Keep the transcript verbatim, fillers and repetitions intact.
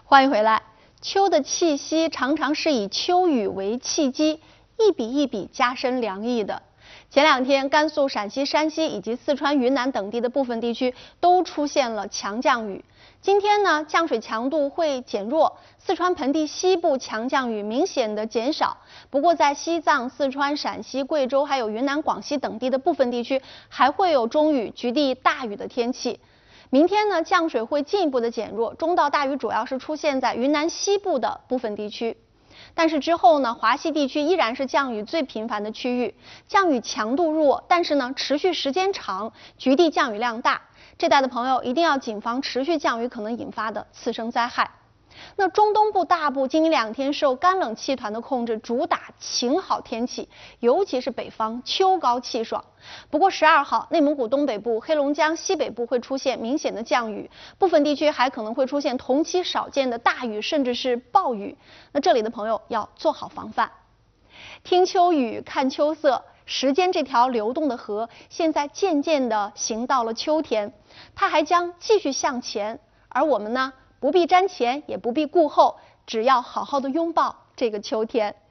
欢迎回来。秋的气息常常是以秋雨为契机，一笔一笔加深凉意的。前两天，甘肃、陕西、山西以及四川、云南等地的部分地区都出现了强降雨。今天呢，降水强度会减弱，四川盆地西部强降雨明显的减少。不过，在西藏、四川、陕西、贵州还有云南、广西等地的部分地区，还会有中雨、局地大雨的天气。明天呢，降水会进一步的减弱，中到大雨主要是出现在云南西部的部分地区。但是之后呢，华西地区依然是降雨最频繁的区域，降雨强度弱，但是呢，持续时间长，局地降雨量大。这带的朋友一定要谨防持续降雨可能引发的次生灾害。那中东部大部今明两天受干冷气团的控制，主打晴好天气，尤其是北方秋高气爽。不过十二号，内蒙古东北部、黑龙江西北部会出现明显的降雨，部分地区还可能会出现同期少见的大雨，甚至是暴雨。那这里的朋友要做好防范。听秋雨，看秋色。时间这条流动的河，现在渐渐地行到了秋天，它还将继续向前，而我们呢？不必瞻前，也不必顾后，只要好好的拥抱这个秋天。